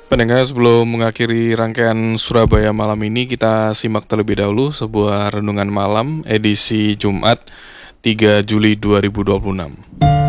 Pendengar, sebelum mengakhiri rangkaian Surabaya malam ini, kita simak terlebih dahulu sebuah renungan malam edisi Jumat 3 Juli 2026.